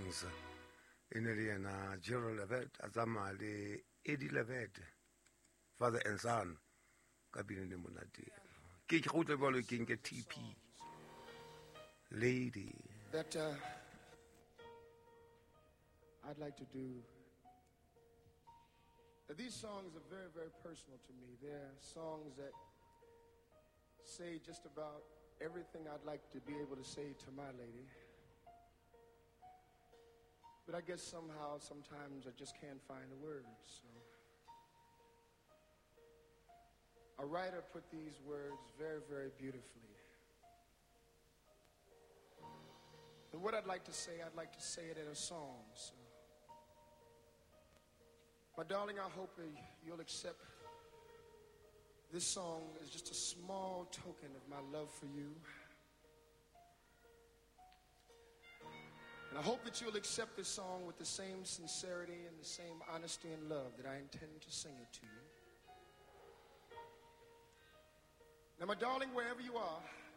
songs in the Gerald Levet, Azamali, Eddie Levet, father and son, Kabine Munati. Kik Hotebolo King TP. Lady. That I'd like to do. These songs are very, very personal to me. They're songs that say just about everything I'd like to be able to say to my lady. But I guess somehow, sometimes I just can't find the words. So a writer put these words very, very beautifully. And what I'd like to say it in a song. So, my darling, I hope you'll accept this song as just a small token of my love for you. And I hope that you'll accept this song with the same sincerity and the same honesty and love that I intend to sing it to you. Now, my darling, wherever you are,